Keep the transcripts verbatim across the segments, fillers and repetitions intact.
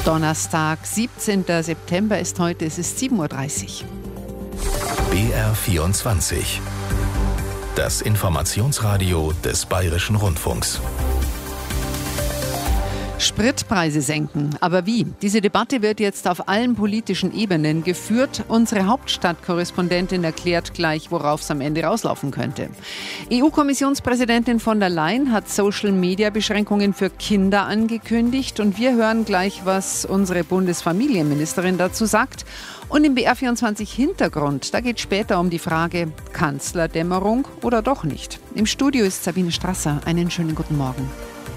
Donnerstag, siebzehnten September ist heute, es ist sieben Uhr dreißig. B R vierundzwanzig. Das Informationsradio des Bayerischen Rundfunks. Spritpreise senken. Aber wie? Diese Debatte wird jetzt auf allen politischen Ebenen geführt. Unsere Hauptstadtkorrespondentin erklärt gleich, worauf es am Ende rauslaufen könnte. E U-Kommissionspräsidentin von der Leyen hat Social-Media-Beschränkungen für Kinder angekündigt. Und wir hören gleich, was unsere Bundesfamilienministerin dazu sagt. Und im B R vierundzwanzig Hintergrund, da geht später um die Frage Kanzlerdämmerung oder doch nicht. Im Studio ist Sabine Strasser. Einen schönen guten Morgen.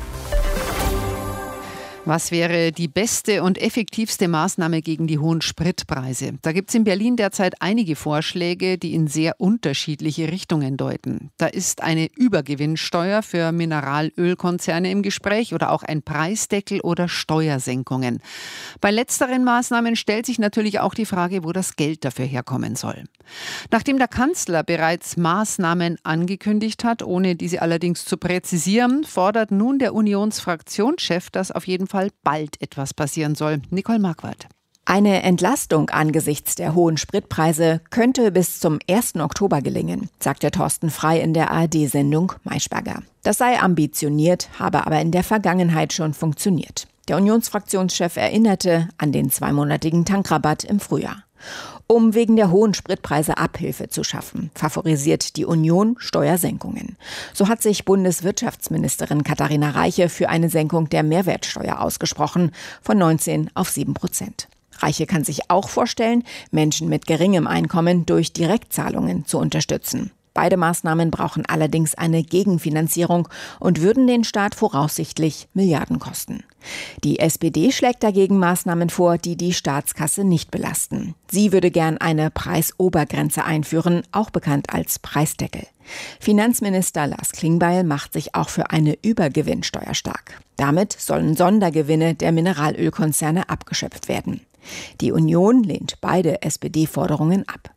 Was wäre die beste und effektivste Maßnahme gegen die hohen Spritpreise? Da gibt es in Berlin derzeit einige Vorschläge, die in sehr unterschiedliche Richtungen deuten. Da ist eine Übergewinnsteuer für Mineralölkonzerne im Gespräch oder auch ein Preisdeckel oder Steuersenkungen. Bei letzteren Maßnahmen stellt sich natürlich auch die Frage, wo das Geld dafür herkommen soll. Nachdem der Kanzler bereits Maßnahmen angekündigt hat, ohne diese allerdings zu präzisieren, fordert nun der Unionsfraktionschef, dass auf jeden Fall bald etwas passieren soll. Nicole Marquardt. Eine Entlastung angesichts der hohen Spritpreise könnte bis zum ersten Oktober gelingen, sagte Thorsten Frey in der A R D-Sendung Maischberger. Das sei ambitioniert, habe aber in der Vergangenheit schon funktioniert. Der Unionsfraktionschef erinnerte an den zweimonatigen Tankrabatt im Frühjahr. Um wegen der hohen Spritpreise Abhilfe zu schaffen, favorisiert die Union Steuersenkungen. So hat sich Bundeswirtschaftsministerin Katharina Reiche für eine Senkung der Mehrwertsteuer ausgesprochen, von neunzehn auf sieben Prozent. Reiche kann sich auch vorstellen, Menschen mit geringem Einkommen durch Direktzahlungen zu unterstützen. Beide Maßnahmen brauchen allerdings eine Gegenfinanzierung und würden den Staat voraussichtlich Milliarden kosten. Die S P D schlägt dagegen Maßnahmen vor, die die Staatskasse nicht belasten. Sie würde gern eine Preisobergrenze einführen, auch bekannt als Preisdeckel. Finanzminister Lars Klingbeil macht sich auch für eine Übergewinnsteuer stark. Damit sollen Sondergewinne der Mineralölkonzerne abgeschöpft werden. Die Union lehnt beide S P D-Forderungen ab.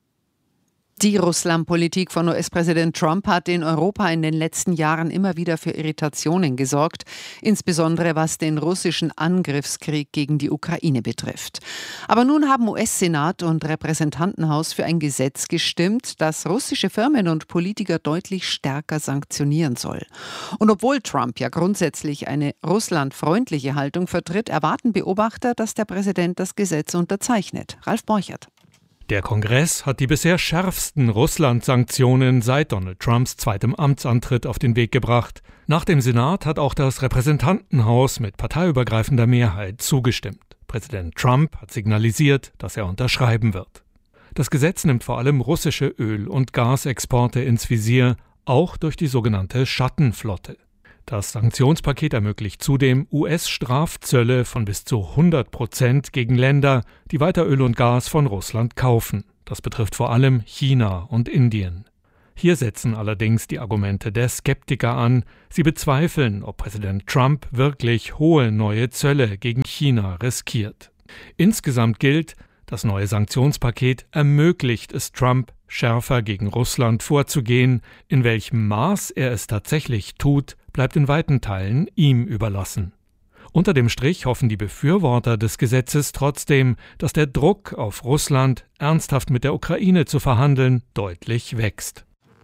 Die Russland-Politik von U S-Präsident Trump hat in Europa in den letzten Jahren immer wieder für Irritationen gesorgt, insbesondere was den russischen Angriffskrieg gegen die Ukraine betrifft. Aber nun haben U S-Senat und Repräsentantenhaus für ein Gesetz gestimmt, das russische Firmen und Politiker deutlich stärker sanktionieren soll. Und obwohl Trump ja grundsätzlich eine russlandfreundliche Haltung vertritt, erwarten Beobachter, dass der Präsident das Gesetz unterzeichnet. Ralf Borchert. Der Kongress hat die bisher schärfsten Russland-Sanktionen seit Donald Trumps zweitem Amtsantritt auf den Weg gebracht. Nach dem Senat hat auch das Repräsentantenhaus mit parteiübergreifender Mehrheit zugestimmt. Präsident Trump hat signalisiert, dass er unterschreiben wird. Das Gesetz nimmt vor allem russische Öl- und Gasexporte ins Visier, auch durch die sogenannte Schattenflotte. Das Sanktionspaket ermöglicht zudem U S-Strafzölle von bis zu hundert Prozent gegen Länder, die weiter Öl und Gas von Russland kaufen. Das betrifft vor allem China und Indien. Hier setzen allerdings die Argumente der Skeptiker an. Sie bezweifeln, ob Präsident Trump wirklich hohe neue Zölle gegen China riskiert. Insgesamt gilt, das neue Sanktionspaket ermöglicht es Trump, schärfer gegen Russland vorzugehen. In welchem Maß er es tatsächlich tut, bleibt in weiten Teilen ihm überlassen. Unter dem Strich hoffen die Befürworter des Gesetzes trotzdem, dass der Druck auf Russland, ernsthaft mit der Ukraine zu verhandeln, deutlich wächst.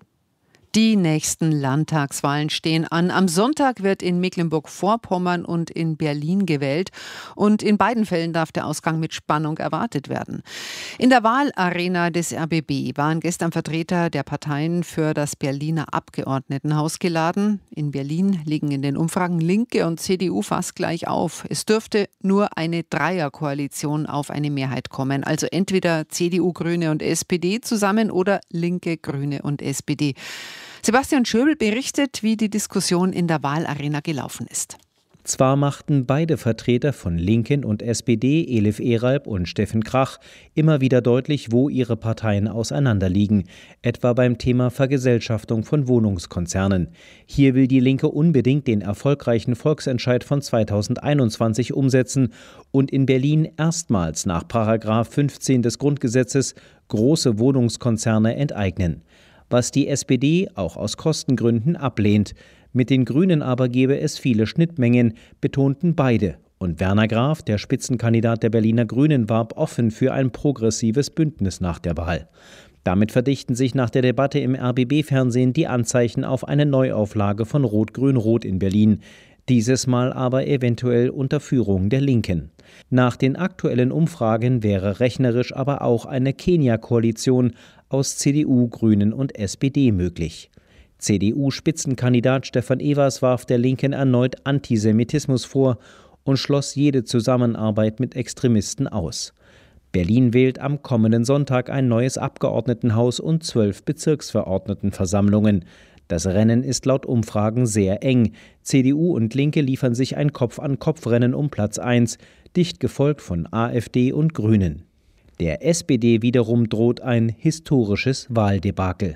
Die nächsten Landtagswahlen stehen an. Am Sonntag wird in Mecklenburg-Vorpommern und in Berlin gewählt. Und in beiden Fällen darf der Ausgang mit Spannung erwartet werden. In der Wahlarena des R B B waren gestern Vertreter der Parteien für das Berliner Abgeordnetenhaus geladen. In Berlin liegen in den Umfragen Linke und C D U fast gleich auf. Es dürfte nur eine Dreierkoalition auf eine Mehrheit kommen. Also entweder C D U, Grüne und S P D zusammen oder Linke, Grüne und S P D. Sebastian Schöbel berichtet, wie die Diskussion in der Wahlarena gelaufen ist. Zwar machten beide Vertreter von Linken und S P D, Elif Eralb und Steffen Krach, immer wieder deutlich, wo ihre Parteien auseinanderliegen, etwa beim Thema Vergesellschaftung von Wohnungskonzernen. Hier will die Linke unbedingt den erfolgreichen Volksentscheid von zweitausendeinundzwanzig umsetzen und in Berlin erstmals nach Paragraph fünfzehn des Grundgesetzes große Wohnungskonzerne enteignen. Was die S P D auch aus Kostengründen ablehnt. Mit den Grünen aber gebe es viele Schnittmengen, betonten beide Und Werner Graf, der Spitzenkandidat der Berliner Grünen, warb offen für ein progressives Bündnis nach der Wahl. Damit verdichten sich nach der Debatte im R B B-Fernsehen die Anzeichen auf eine Neuauflage von Rot-Grün-Rot in Berlin. Dieses Mal aber eventuell unter Führung der Linken. Nach den aktuellen Umfragen wäre rechnerisch aber auch eine Kenia-Koalition aus C D U, Grünen und S P D möglich. C D U-Spitzenkandidat Stefan Evers warf der Linken erneut Antisemitismus vor und schloss jede Zusammenarbeit mit Extremisten aus. Berlin wählt am kommenden Sonntag ein neues Abgeordnetenhaus und zwölf Bezirksverordnetenversammlungen. Das Rennen ist laut Umfragen sehr eng. C D U und Linke liefern sich ein Kopf-an-Kopf-Rennen um Platz eins, dicht gefolgt von AfD und Grünen. Der S P D wiederum droht ein historisches Wahldebakel.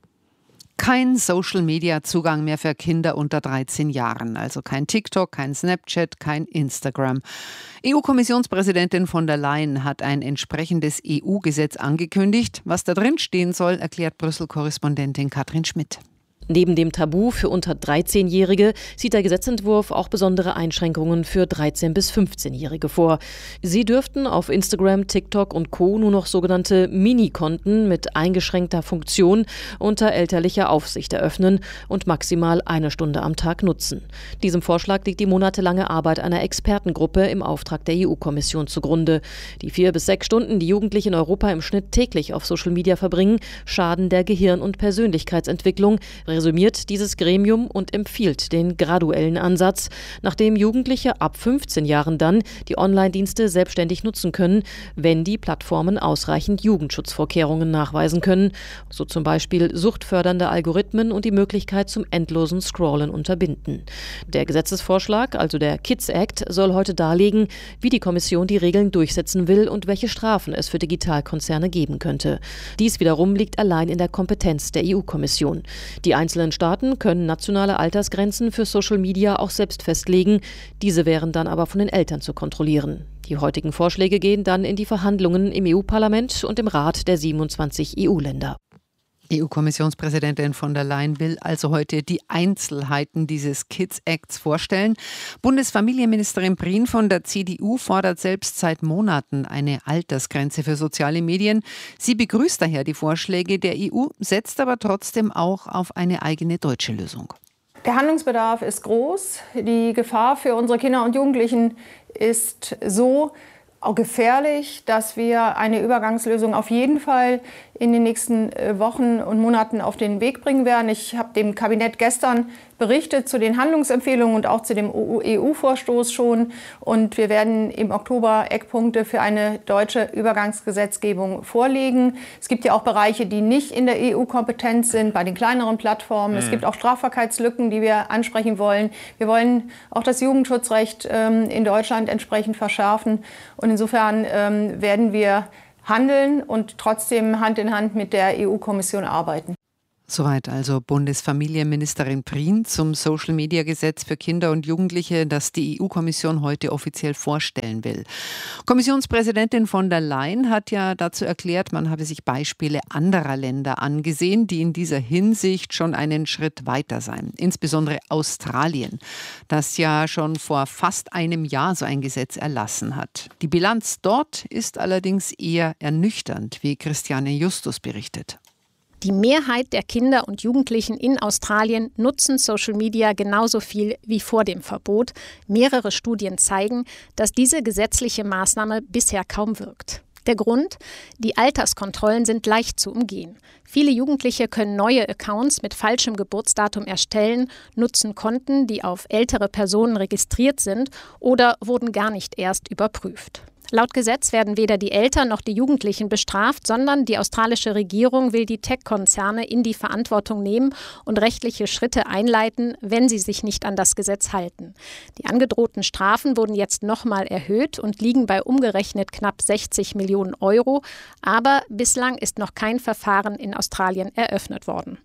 Kein Social-Media-Zugang mehr für Kinder unter dreizehn Jahren. Also kein TikTok, kein Snapchat, kein Instagram. E U-Kommissionspräsidentin von der Leyen hat ein entsprechendes E U-Gesetz angekündigt. Was da drin stehen soll, erklärt Brüssel-Korrespondentin Katrin Schmidt. Neben dem Tabu für unter dreizehnjährige sieht der Gesetzentwurf auch besondere Einschränkungen für dreizehn- bis fünfzehnjährige vor. Sie dürften auf Instagram, TikTok und Co. nur noch sogenannte Mini-Konten mit eingeschränkter Funktion unter elterlicher Aufsicht eröffnen und maximal eine Stunde am Tag nutzen. Diesem Vorschlag liegt die monatelange Arbeit einer Expertengruppe im Auftrag der E U-Kommission zugrunde. Die vier bis sechs Stunden, die Jugendliche in Europa im Schnitt täglich auf Social Media verbringen, schaden der Gehirn- und Persönlichkeitsentwicklung, resümiert dieses Gremium und empfiehlt den graduellen Ansatz, nachdem Jugendliche ab fünfzehn Jahren dann die Online-Dienste selbstständig nutzen können, wenn die Plattformen ausreichend Jugendschutzvorkehrungen nachweisen können, so zum Beispiel suchtfördernde Algorithmen und die Möglichkeit zum endlosen Scrollen unterbinden. Der Gesetzesvorschlag, also der Kids Act, soll heute darlegen, wie die Kommission die Regeln durchsetzen will und welche Strafen es für Digitalkonzerne geben könnte. Dies wiederum liegt allein in der Kompetenz der E U-Kommission. Die einzelnen Staaten können nationale Altersgrenzen für Social Media auch selbst festlegen. Diese wären dann aber von den Eltern zu kontrollieren. Die heutigen Vorschläge gehen dann in die Verhandlungen im E U-Parlament und im Rat der siebenundzwanzig E U-Länder. E U-Kommissionspräsidentin von der Leyen will also heute die Einzelheiten dieses Kids Acts vorstellen. Bundesfamilienministerin Prien von der C D U fordert selbst seit Monaten eine Altersgrenze für soziale Medien. Sie begrüßt daher die Vorschläge der E U, setzt aber trotzdem auch auf eine eigene deutsche Lösung. Der Handlungsbedarf ist groß. Die Gefahr für unsere Kinder und Jugendlichen ist so auch gefährlich, dass wir eine Übergangslösung auf jeden Fall in den nächsten Wochen und Monaten auf den Weg bringen werden. Ich habe dem Kabinett gestern berichtet zu den Handlungsempfehlungen und auch zu dem E U-Vorstoß schon. Und wir werden im Oktober Eckpunkte für eine deutsche Übergangsgesetzgebung vorlegen. Es gibt ja auch Bereiche, die nicht in der E U-Kompetenz sind, bei den kleineren Plattformen. Mhm. Es gibt auch Strafbarkeitslücken, die wir ansprechen wollen. Wir wollen auch das Jugendschutzrecht ähm, in Deutschland entsprechend verschärfen. Und insofern ähm, werden wir handeln und trotzdem Hand in Hand mit der E U-Kommission arbeiten. Soweit also Bundesfamilienministerin Prien zum Social-Media-Gesetz für Kinder und Jugendliche, das die E U-Kommission heute offiziell vorstellen will. Kommissionspräsidentin von der Leyen hat ja dazu erklärt, man habe sich Beispiele anderer Länder angesehen, die in dieser Hinsicht schon einen Schritt weiter seien. Insbesondere Australien, das ja schon vor fast einem Jahr so ein Gesetz erlassen hat. Die Bilanz dort ist allerdings eher ernüchternd, wie Christiane Justus berichtet. Die Mehrheit der Kinder und Jugendlichen in Australien nutzen Social Media genauso viel wie vor dem Verbot. Mehrere Studien zeigen, dass diese gesetzliche Maßnahme bisher kaum wirkt. Der Grund? Die Alterskontrollen sind leicht zu umgehen. Viele Jugendliche können neue Accounts mit falschem Geburtsdatum erstellen, nutzen Konten, die auf ältere Personen registriert sind oder wurden gar nicht erst überprüft. Laut Gesetz werden weder die Eltern noch die Jugendlichen bestraft, sondern die australische Regierung will die Tech-Konzerne in die Verantwortung nehmen und rechtliche Schritte einleiten, wenn sie sich nicht an das Gesetz halten. Die angedrohten Strafen wurden jetzt nochmal erhöht und liegen bei umgerechnet knapp sechzig Millionen Euro. Aber bislang ist noch kein Verfahren in Australien eröffnet worden.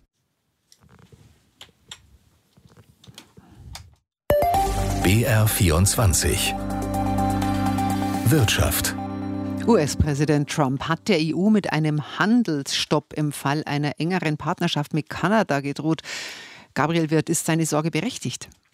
B R vierundzwanzig Wirtschaft. U S-Präsident Trump hat der E U mit einem Handelsstopp im Fall einer engeren Partnerschaft mit Kanada gedroht. Gabriel Wirth, ist seine Sorge berechtigt?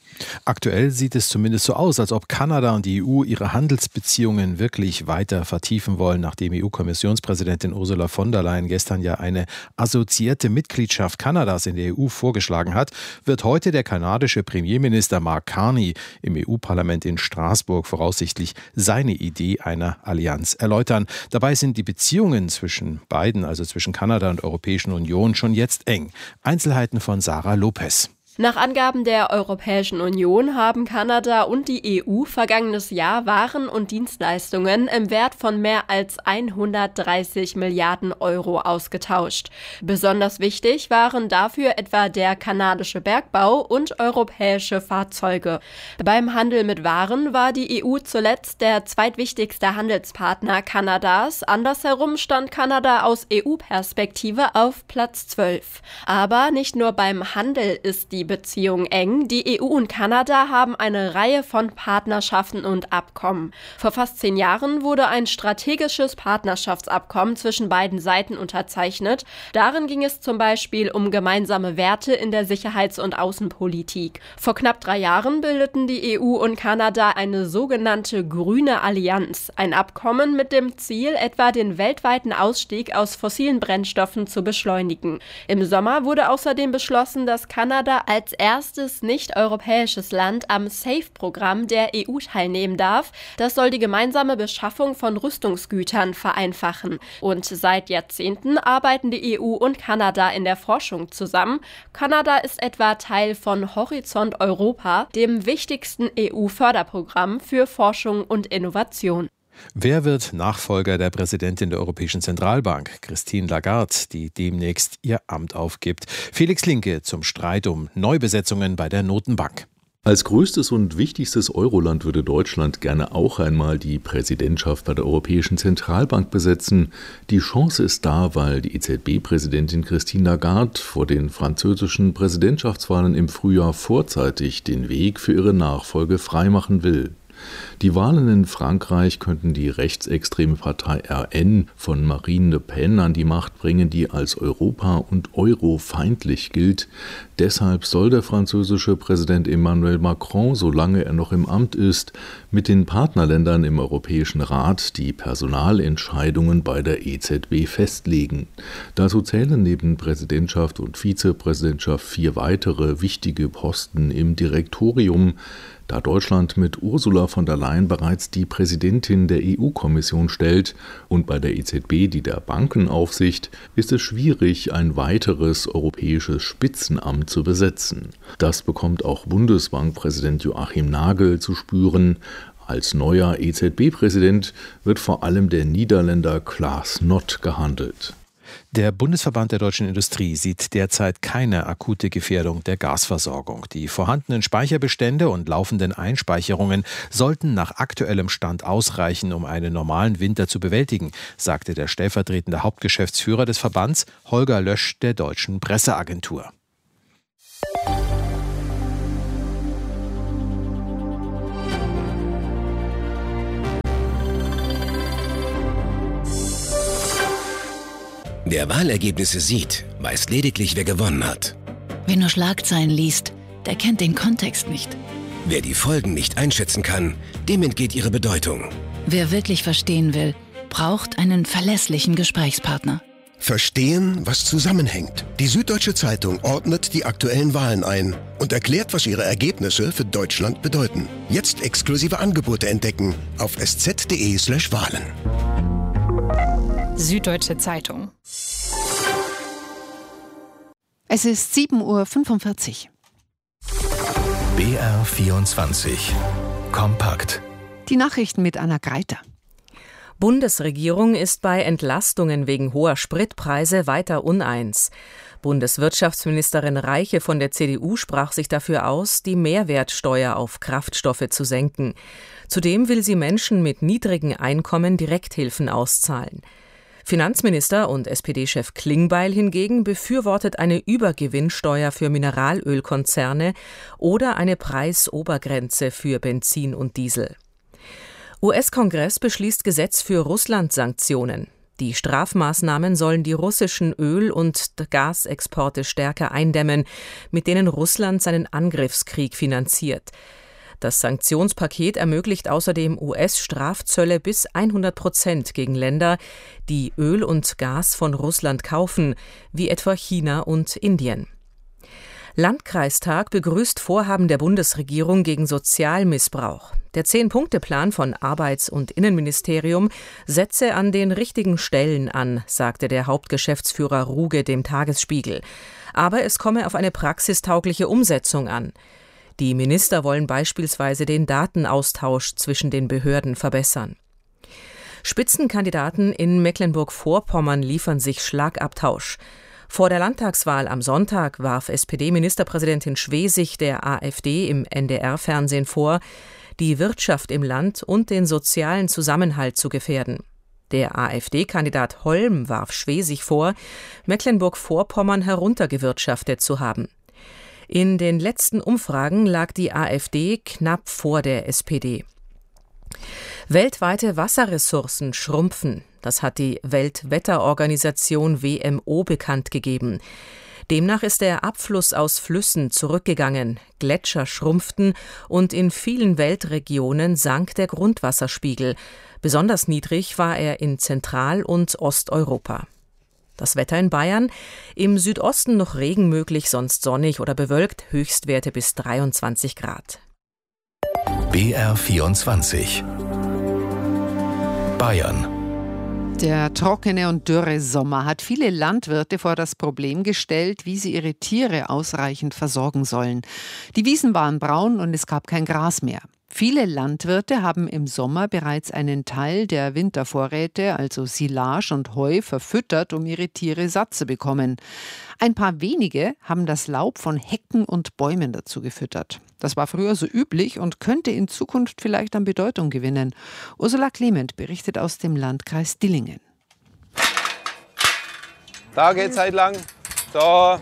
Aktuell sieht es zumindest so aus, als ob Kanada und die E U ihre Handelsbeziehungen wirklich weiter vertiefen wollen, nachdem E U-Kommissionspräsidentin Ursula von der Leyen gestern ja eine assoziierte Mitgliedschaft Kanadas in der E U vorgeschlagen hat, wird heute der kanadische Premierminister Mark Carney im E U-Parlament in Straßburg voraussichtlich seine Idee einer Allianz erläutern. Dabei sind die Beziehungen zwischen beiden, also zwischen Kanada und der Europäischen Union, schon jetzt eng. Einzelheiten von Sarah Lopez. Nach Angaben der Europäischen Union haben Kanada und die E U vergangenes Jahr Waren und Dienstleistungen im Wert von mehr als hundertdreißig Milliarden Euro ausgetauscht. Besonders wichtig waren dafür etwa der kanadische Bergbau und europäische Fahrzeuge. Beim Handel mit Waren war die E U zuletzt der zweitwichtigste Handelspartner Kanadas. Andersherum stand Kanada aus E U-Perspektive auf Platz zwölf. Aber nicht nur beim Handel ist die Beziehung eng. Die E U und Kanada haben eine Reihe von Partnerschaften und Abkommen. Vor fast zehn Jahren wurde ein strategisches Partnerschaftsabkommen zwischen beiden Seiten unterzeichnet. Darin ging es zum Beispiel um gemeinsame Werte in der Sicherheits- und Außenpolitik. Vor knapp drei Jahren bildeten die E U und Kanada eine sogenannte Grüne Allianz. Ein Abkommen mit dem Ziel, etwa den weltweiten Ausstieg aus fossilen Brennstoffen zu beschleunigen. Im Sommer wurde außerdem beschlossen, dass Kanada als als erstes nicht-europäisches Land am SAFE-Programm der E U teilnehmen darf. Das soll die gemeinsame Beschaffung von Rüstungsgütern vereinfachen. Und seit Jahrzehnten arbeiten die E U und Kanada in der Forschung zusammen. Kanada ist etwa Teil von Horizont Europa, dem wichtigsten E U-Förderprogramm für Forschung und Innovation. Wer wird Nachfolger der Präsidentin der Europäischen Zentralbank, Christine Lagarde, die demnächst ihr Amt aufgibt? Felix Linke zum Streit um Neubesetzungen bei der Notenbank. Als größtes und wichtigstes Euroland würde Deutschland gerne auch einmal die Präsidentschaft bei der Europäischen Zentralbank besetzen. Die Chance ist da, weil die E Z B-Präsidentin Christine Lagarde vor den französischen Präsidentschaftswahlen im Frühjahr vorzeitig den Weg für ihre Nachfolge freimachen will. Die Wahlen in Frankreich könnten die rechtsextreme Partei R N von Marine Le Pen an die Macht bringen, die als Europa- und Euro-feindlich gilt. Deshalb soll der französische Präsident Emmanuel Macron, solange er noch im Amt ist, mit den Partnerländern im Europäischen Rat die Personalentscheidungen bei der E Z B festlegen. Dazu zählen neben Präsidentschaft und Vizepräsidentschaft vier weitere wichtige Posten im Direktorium. Da Deutschland mit Ursula von der Leyen bereits die Präsidentin der E U-Kommission stellt und bei der E Z B die der Bankenaufsicht, ist es schwierig, ein weiteres europäisches Spitzenamt zu besetzen. Das bekommt auch Bundesbankpräsident Joachim Nagel zu spüren. Als neuer E Z B-Präsident wird vor allem der Niederländer Klaas Knot gehandelt. Der Bundesverband der deutschen Industrie sieht derzeit keine akute Gefährdung der Gasversorgung. Die vorhandenen Speicherbestände und laufenden Einspeicherungen sollten nach aktuellem Stand ausreichen, um einen normalen Winter zu bewältigen, sagte der stellvertretende Hauptgeschäftsführer des Verbands, Holger Lösch, der deutschen Presseagentur. Wer Wahlergebnisse sieht, weiß lediglich, wer gewonnen hat. Wer nur Schlagzeilen liest, der kennt den Kontext nicht. Wer die Folgen nicht einschätzen kann, dem entgeht ihre Bedeutung. Wer wirklich verstehen will, braucht einen verlässlichen Gesprächspartner. Verstehen, was zusammenhängt. Die Süddeutsche Zeitung ordnet die aktuellen Wahlen ein und erklärt, was ihre Ergebnisse für Deutschland bedeuten. Jetzt exklusive Angebote entdecken auf sz.de slash Wahlen. Süddeutsche Zeitung. Es ist sieben Uhr fünfundvierzig. B R vierundzwanzig. Kompakt. Die Nachrichten mit Anna Greiter. Bundesregierung ist bei Entlastungen wegen hoher Spritpreise weiter uneins. Bundeswirtschaftsministerin Reiche von der C D U sprach sich dafür aus, die Mehrwertsteuer auf Kraftstoffe zu senken. Zudem will sie Menschen mit niedrigen Einkommen Direkthilfen auszahlen. Finanzminister und S P D-Chef Klingbeil hingegen befürwortet eine Übergewinnsteuer für Mineralölkonzerne oder eine Preisobergrenze für Benzin und Diesel. U S-Kongress beschließt Gesetz für Russland-Sanktionen. Die Strafmaßnahmen sollen die russischen Öl- und Gasexporte stärker eindämmen, mit denen Russland seinen Angriffskrieg finanziert. Das Sanktionspaket ermöglicht außerdem U S-Strafzölle bis hundert Prozent gegen Länder, die Öl und Gas von Russland kaufen, wie etwa China und Indien. Landkreistag begrüßt Vorhaben der Bundesregierung gegen Sozialmissbrauch. Der Zehn-Punkte-Plan von Arbeits- und Innenministerium setze an den richtigen Stellen an, sagte der Hauptgeschäftsführer Ruge dem Tagesspiegel. Aber es komme auf eine praxistaugliche Umsetzung an. Die Minister wollen beispielsweise den Datenaustausch zwischen den Behörden verbessern. Spitzenkandidaten in Mecklenburg-Vorpommern liefern sich Schlagabtausch. Vor der Landtagswahl am Sonntag warf S P D-Ministerpräsidentin Schwesig der AfD im N D R-Fernsehen vor, die Wirtschaft im Land und den sozialen Zusammenhalt zu gefährden. Der AfD-Kandidat Holm warf Schwesig vor, Mecklenburg-Vorpommern heruntergewirtschaftet zu haben. In den letzten Umfragen lag die AfD knapp vor der S P D. Weltweite Wasserressourcen schrumpfen. Das hat die Weltwetterorganisation W M O bekannt gegeben. Demnach ist der Abfluss aus Flüssen zurückgegangen, Gletscher schrumpften und in vielen Weltregionen sank der Grundwasserspiegel. Besonders niedrig war er in Zentral- und Osteuropa. Das Wetter in Bayern: im Südosten noch Regen möglich, sonst sonnig oder bewölkt, Höchstwerte bis dreiundzwanzig Grad. B R vierundzwanzig Bayern. Der trockene und dürre Sommer hat viele Landwirte vor das Problem gestellt, wie sie ihre Tiere ausreichend versorgen sollen. Die Wiesen waren braun und es gab kein Gras mehr. Viele Landwirte haben im Sommer bereits einen Teil der Wintervorräte, also Silage und Heu, verfüttert, um ihre Tiere satt zu bekommen. Ein paar wenige haben das Laub von Hecken und Bäumen dazu gefüttert. Das war früher so üblich und könnte in Zukunft vielleicht an Bedeutung gewinnen. Ursula Clement berichtet aus dem Landkreis Dillingen. Da geht's halt lang. Da.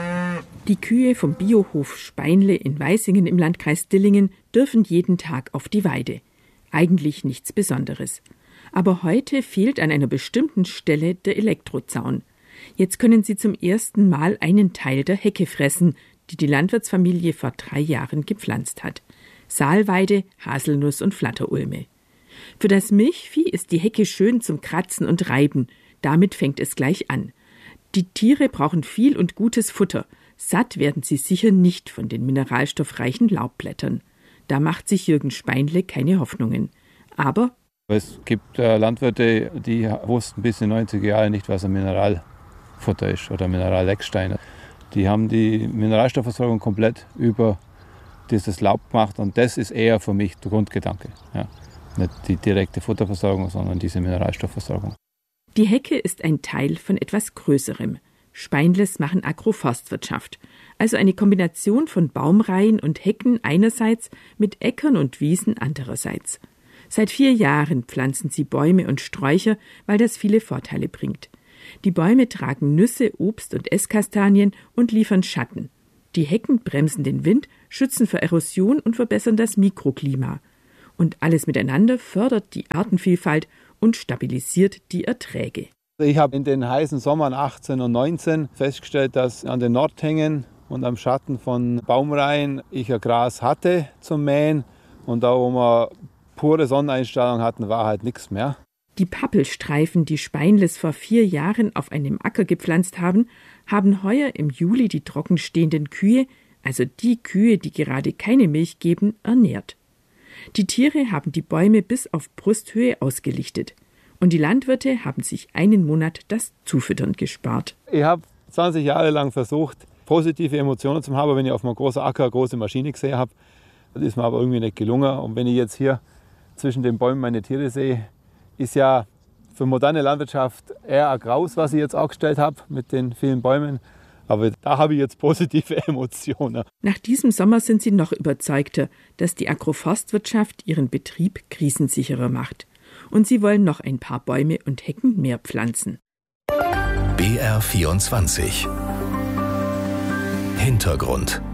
Die Kühe vom Biohof Speinle in Weißingen im Landkreis Dillingen dürfen jeden Tag auf die Weide. Eigentlich nichts Besonderes. Aber heute fehlt an einer bestimmten Stelle der Elektrozaun. Jetzt können sie zum ersten Mal einen Teil der Hecke fressen, die die Landwirtsfamilie vor drei Jahren gepflanzt hat. Saalweide, Haselnuss und Flatterulme. Für das Milchvieh ist die Hecke schön zum Kratzen und Reiben. Damit fängt es gleich an. Die Tiere brauchen viel und gutes Futter. Satt werden sie sicher nicht von den mineralstoffreichen Laubblättern. Da macht sich Jürgen Speinle keine Hoffnungen. Aber es gibt äh, Landwirte, die wussten bis in die neunziger Jahre nicht, was ein Mineralfutter ist oder Mineraleckstein. Die haben die Mineralstoffversorgung komplett über dieses Laub gemacht und das ist eher für mich der Grundgedanke. Ja. Nicht die direkte Futterversorgung, sondern diese Mineralstoffversorgung. Die Hecke ist ein Teil von etwas Größerem. Speinles machen Agroforstwirtschaft, also eine Kombination von Baumreihen und Hecken einerseits mit Äckern und Wiesen andererseits. Seit vier Jahren pflanzen sie Bäume und Sträucher, weil das viele Vorteile bringt. Die Bäume tragen Nüsse, Obst und Esskastanien und liefern Schatten. Die Hecken bremsen den Wind, schützen vor Erosion und verbessern das Mikroklima. Und alles miteinander fördert die Artenvielfalt und stabilisiert die Erträge. Ich habe in den heißen Sommern achtzehn und neunzehn festgestellt, dass an den Nordhängen und am Schatten von Baumreihen ich ein Gras hatte zum Mähen. Und da, wo wir pure Sonneneinstrahlung hatten, war halt nichts mehr. Die Pappelstreifen, die Speinles vor vier Jahren auf einem Acker gepflanzt haben, haben heuer im Juli die trockenstehenden Kühe, also die Kühe, die gerade keine Milch geben, ernährt. Die Tiere haben die Bäume bis auf Brusthöhe ausgelichtet. Und die Landwirte haben sich einen Monat das Zufüttern gespart. Ich habe zwanzig Jahre lang versucht, positive Emotionen zu haben, wenn ich auf einem großen Acker eine große Maschine gesehen habe. Das ist mir aber irgendwie nicht gelungen. Und wenn ich jetzt hier zwischen den Bäumen meine Tiere sehe, ist ja für moderne Landwirtschaft eher ein Graus, was ich jetzt aufgestellt habe mit den vielen Bäumen. Aber da habe ich jetzt positive Emotionen. Nach diesem Sommer sind sie noch überzeugter, dass die Agroforstwirtschaft ihren Betrieb krisensicherer macht. Und sie wollen noch ein paar Bäume und Hecken mehr pflanzen. B R vierundzwanzig Hintergrund.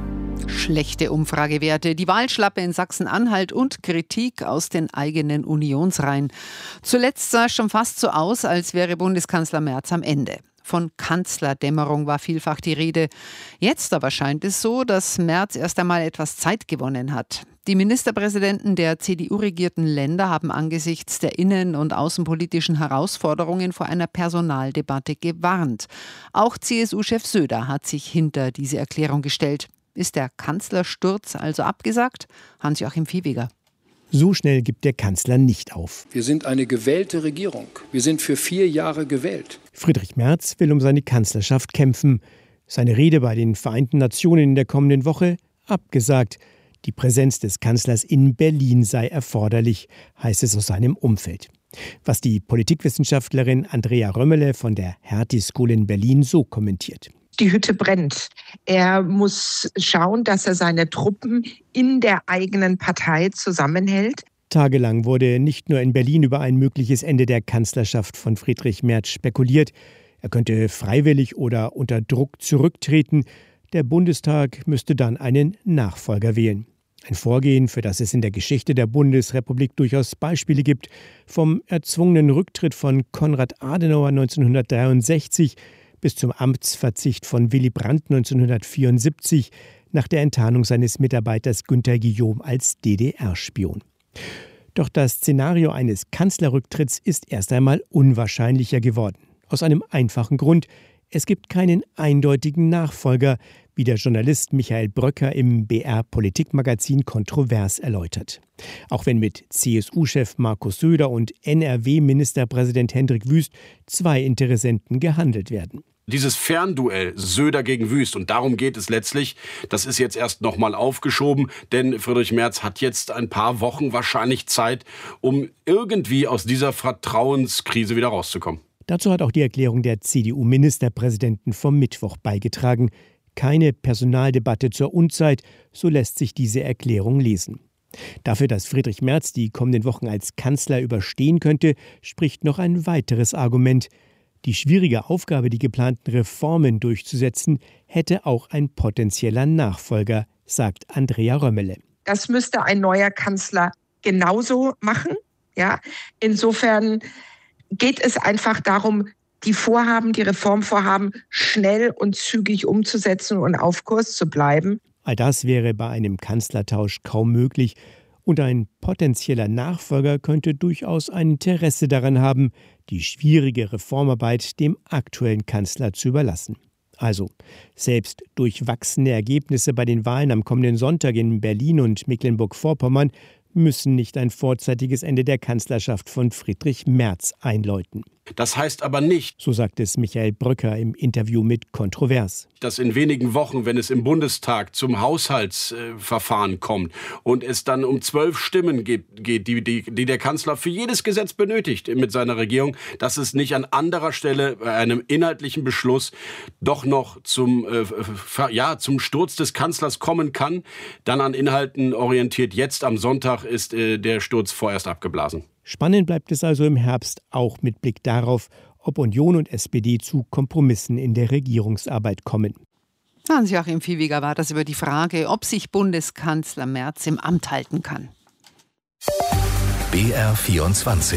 Schlechte Umfragewerte, die Wahlschlappe in Sachsen-Anhalt und Kritik aus den eigenen Unionsreihen. Zuletzt sah es schon fast so aus, als wäre Bundeskanzler Merz am Ende. Von Kanzlerdämmerung war vielfach die Rede. Jetzt aber scheint es so, dass Merz erst einmal etwas Zeit gewonnen hat. Die Ministerpräsidenten der C D U-regierten Länder haben angesichts der innen- und außenpolitischen Herausforderungen vor einer Personaldebatte gewarnt. Auch C S U-Chef Söder hat sich hinter diese Erklärung gestellt. Ist der Kanzlersturz also abgesagt? Hans-Joachim Viehweger. So schnell gibt der Kanzler nicht auf. Wir sind eine gewählte Regierung. Wir sind für vier Jahre gewählt. Friedrich Merz will um seine Kanzlerschaft kämpfen. Seine Rede bei den Vereinten Nationen in der kommenden Woche abgesagt. Die Präsenz des Kanzlers in Berlin sei erforderlich, heißt es aus seinem Umfeld. Was die Politikwissenschaftlerin Andrea Römmele von der Hertie School in Berlin so kommentiert. Die Hütte brennt. Er muss schauen, dass er seine Truppen in der eigenen Partei zusammenhält. Tagelang wurde nicht nur in Berlin über ein mögliches Ende der Kanzlerschaft von Friedrich Merz spekuliert. Er könnte freiwillig oder unter Druck zurücktreten. Der Bundestag müsste dann einen Nachfolger wählen. Ein Vorgehen, für das es in der Geschichte der Bundesrepublik durchaus Beispiele gibt. Vom erzwungenen Rücktritt von Konrad Adenauer neunzehnhundertdreiundsechzig bis zum Amtsverzicht von Willy Brandt neunzehnhundertvierundsiebzig nach der Enttarnung seines Mitarbeiters Günter Guillaume als D D R-Spion. Doch das Szenario eines Kanzlerrücktritts ist erst einmal unwahrscheinlicher geworden. Aus einem einfachen Grund: Es gibt keinen eindeutigen Nachfolger, wie der Journalist Michael Bröcker im B R-Politikmagazin kontrovers erläutert. Auch wenn mit C S U-Chef Markus Söder und N R W-Ministerpräsident Hendrik Wüst zwei Interessenten gehandelt werden. Dieses Fernduell Söder gegen Wüst, und darum geht es letztlich, das ist jetzt erst noch mal aufgeschoben, denn Friedrich Merz hat jetzt ein paar Wochen wahrscheinlich Zeit, um irgendwie aus dieser Vertrauenskrise wieder rauszukommen. Dazu hat auch die Erklärung der C D U-Ministerpräsidenten vom Mittwoch beigetragen. Keine Personaldebatte zur Unzeit, so lässt sich diese Erklärung lesen. Dafür, dass Friedrich Merz die kommenden Wochen als Kanzler überstehen könnte, spricht noch ein weiteres Argument. Die schwierige Aufgabe, die geplanten Reformen durchzusetzen, hätte auch ein potenzieller Nachfolger, sagt Andrea Römmele. Das müsste ein neuer Kanzler genauso machen. Ja, insofern geht es einfach darum, die Vorhaben, die Reformvorhaben schnell und zügig umzusetzen und auf Kurs zu bleiben. All das wäre bei einem Kanzlertausch kaum möglich. Und ein potenzieller Nachfolger könnte durchaus ein Interesse daran haben, die schwierige Reformarbeit dem aktuellen Kanzler zu überlassen. Also, selbst durchwachsene Ergebnisse bei den Wahlen am kommenden Sonntag in Berlin und Mecklenburg-Vorpommern müssen nicht ein vorzeitiges Ende der Kanzlerschaft von Friedrich Merz einläuten. Das heißt aber nicht, so sagt es Michael Bröcker im Interview mit Kontrovers, dass in wenigen Wochen, wenn es im Bundestag zum Haushaltsverfahren kommt und es dann um zwölf Stimmen geht, geht die, die, die der Kanzler für jedes Gesetz benötigt mit seiner Regierung, dass es nicht an anderer Stelle bei einem inhaltlichen Beschluss doch noch zum, äh, ja, zum Sturz des Kanzlers kommen kann. Dann an Inhalten orientiert. Jetzt am Sonntag ist äh, der Sturz vorerst abgeblasen. Spannend bleibt es also im Herbst, auch mit Blick darauf, ob Union und S P D zu Kompromissen in der Regierungsarbeit kommen. Hans-Joachim Viehweger war das über die Frage, ob sich Bundeskanzler Merz im Amt halten kann. B R vierundzwanzig